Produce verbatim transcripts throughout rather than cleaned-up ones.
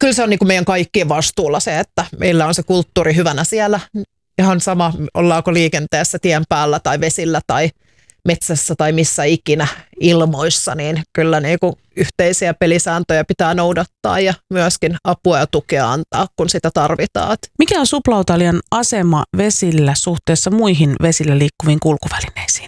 kyllä se on niin kuin meidän kaikkien vastuulla se, että meillä on se kulttuuri hyvänä siellä. Ihan sama, ollaanko liikenteessä tien päällä tai vesillä tai metsässä tai missä ikinä ilmoissa, niin kyllä niin kuin yhteisiä pelisääntöjä pitää noudattaa ja myöskin apua ja tukea antaa, kun sitä tarvitaan. Mikä on suplautalijan asema vesillä suhteessa muihin vesillä liikkuviin kulkuvälineisiin?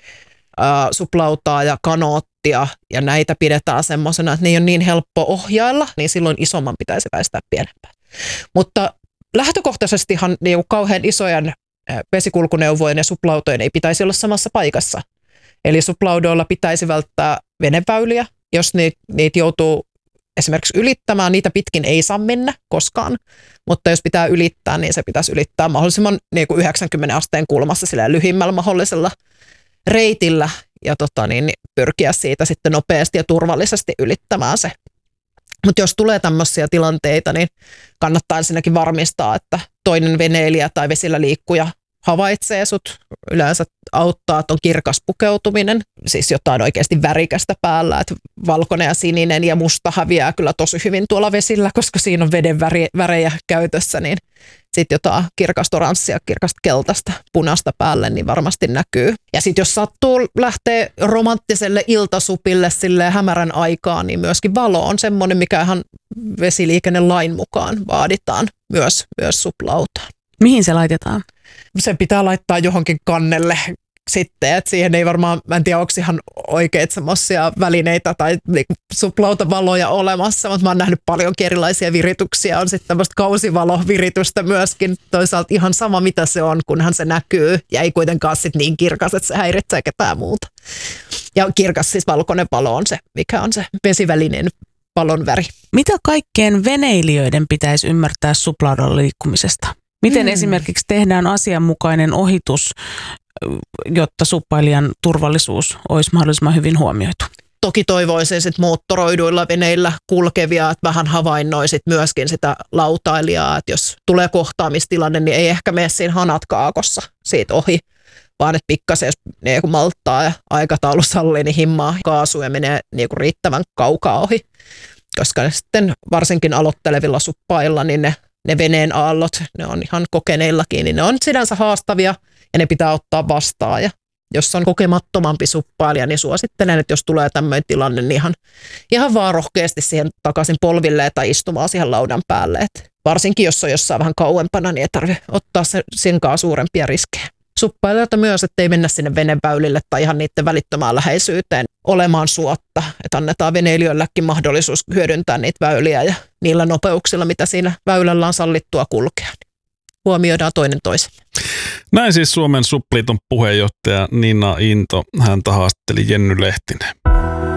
Ää, suplautaa ja kanoottia ja näitä pidetään semmoisena, että ne ei ole niin helppo ohjailla, niin silloin isomman pitäisi väistää pienempää. Mutta lähtökohtaisestihan niin kauhean isojen vesikulkuneuvojen ja suplautojen ei pitäisi olla samassa paikassa. Eli suplaudoilla pitäisi välttää veneväyliä, jos niitä, niitä joutuu esimerkiksi ylittämään, niitä pitkin ei saa mennä koskaan, mutta jos pitää ylittää, niin se pitäisi ylittää mahdollisimman niin kuin yhdeksänkymmentä asteen kulmassa sillä lyhimmällä mahdollisella reitillä ja tota, niin, pyrkiä siitä sitten nopeasti ja turvallisesti ylittämään se. Mutta jos tulee tämmöisiä tilanteita, niin kannattaa ensinnäkin varmistaa, että toinen veneilijä tai vesillä liikkuja havaitsee sut. Yleensä auttaa, että on kirkas pukeutuminen, siis jotain oikeasti värikästä päällä, että valkoinen ja sininen ja musta häviää kyllä tosi hyvin tuolla vesillä, koska siinä on veden väri, värejä käytössä, niin sitten jotain kirkasta oranssia, kirkasta keltaista, punaista päälle, niin varmasti näkyy. Ja sitten jos sattuu lähteä romanttiselle iltasupille silleen hämärän aikaan, niin myöskin valo on semmoinen, mikä ihan vesiliikennelain mukaan vaaditaan myös, myös suplautaan. Mihin se laitetaan? Se pitää laittaa johonkin kannelle sitten, että siihen ei varmaan, mä en tiedä, onko ihan oikeita semmoisia välineitä tai niinku suplautavaloja olemassa, mutta mä oon nähnyt paljon erilaisia virityksiä, on sitten tämmöistä kausivaloviritystä myöskin, toisaalta ihan sama mitä se on, kunhan se näkyy ja ei kuitenkaan sitten niin kirkas, että se häiritsee ketään muuta. Ja kirkas siis valkoinen valo on se, mikä on se vesivälineen valon väri. Mitä kaikkeen veneilijöiden pitäisi ymmärtää suplaudalla liikkumisesta? Miten hmm. esimerkiksi tehdään asianmukainen ohitus, jotta suppailijan turvallisuus olisi mahdollisimman hyvin huomioitu? Toki toivoisin sit moottoroiduilla veneillä kulkevia, että vähän havainnoisit myöskin sitä lautailijaa, että jos tulee kohtaamistilanne, niin ei ehkä mene siinä hanat kaakossa siitä ohi, vaan että pikkasen jos niin kun malttaa ja aikataulu sallii, niin himmaa kaasua ja menee niin kun riittävän kaukaa ohi. Koska ne sitten varsinkin aloittelevilla suppailla, niin ne Ne veneen aallot, ne on ihan kokeneillakin, niin ne on sinänsä haastavia ja ne pitää ottaa vastaan. Ja jos on kokemattomampi suppailija, niin suosittelen, että jos tulee tämmöinen tilanne, niin ihan, ihan vaan rohkeasti siihen takaisin polville tai istumaan siihen laudan päälle. Et varsinkin jos on jossain vähän kauempana, niin ei tarvitse ottaa senkaan suurempia riskejä. Suppailijoilta myös, ettei mennä sinne veneväylille tai ihan niiden välittömään läheisyyteen olemaan suotta. Että annetaan veneilijöillekin mahdollisuus hyödyntää niitä väyliä ja niillä nopeuksilla, mitä siinä väylällä on sallittua kulkea. Huomioidaan toinen toisemme. Näin siis Suomen Supliiton puheenjohtaja Nina Into. Häntä haastatteli Jenny Lehtinen.